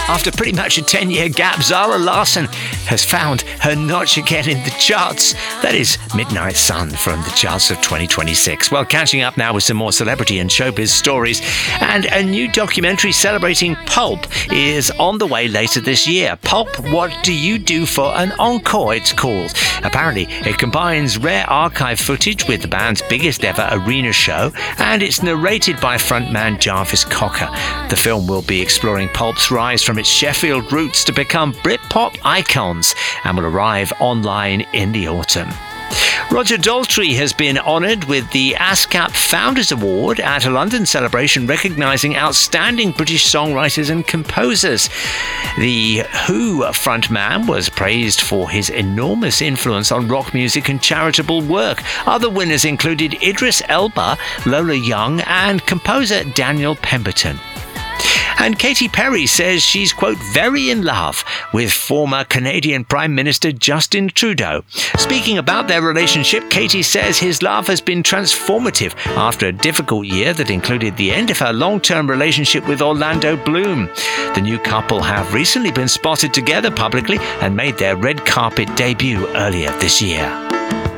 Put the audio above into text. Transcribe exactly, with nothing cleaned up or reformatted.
After pretty much a ten-year gap, Zara Larsson has found her notch again in the charts. That is Midnight Sun from the charts of twenty twenty-six. Well, catching up now with some more celebrity and showbiz stories. And a new documentary celebrating Pulp is on the way later this year. Pulp, What Do You Do for an Encore, it's called. Apparently, it combines rare archive footage with the band's biggest ever arena show, and it's narrated by frontman Jarvis Cocker. The film will be exploring Pulp's rise from its Sheffield roots to become Britpop icons and will arrive online in the autumn. Roger Daltrey has been honoured with the ASCAP Founders Award at a London celebration recognising outstanding British songwriters and composers. The Who frontman was praised for his enormous influence on rock music and charitable work. Other winners included Idris Elba, Lola Young and composer Daniel Pemberton. And Katy Perry says she's, quote, very in love with former Canadian Prime Minister Justin Trudeau. Speaking about their relationship, Katy says his love has been transformative after a difficult year that included the end of her long-term relationship with Orlando Bloom. The new couple have recently been spotted together publicly and made their red carpet debut earlier this year.